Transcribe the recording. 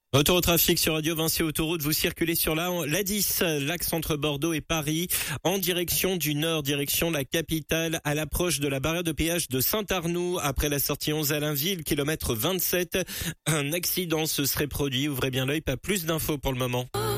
Retour au trafic sur Radio Vinci Autoroute. Vous circulez sur la 10, l'axe entre Bordeaux et Paris, en direction du nord, direction la capitale, à l'approche de la barrière de péage de Saint-Arnoux, après la sortie 11 Allainville, kilomètre 27. Un accident se serait produit. Ouvrez bien l'œil, pas plus d'infos pour le moment.